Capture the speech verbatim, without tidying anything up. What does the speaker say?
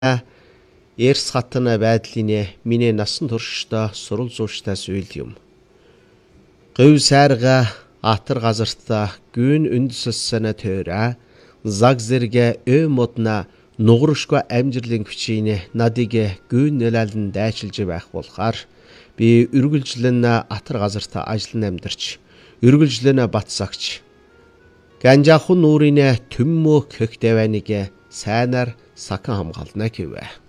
Эрс хатна байдлын миний насан туршдаа сурал зуучтаас үйл юм. Гыв сайрга атар газартаа гүн үндэссэна төра заг зэрэг ö модна нугрышгүй амжилын хүчийн надыг гүн нэлэлэн дайчилж байх болохоор би үргэлжлэн атар газартаа ажиллан амьдарч үргэлжлэн батсагч Ганжаахун нуурын төммө көхтэй байныг сайнаар сахан хамгаална гэвэ.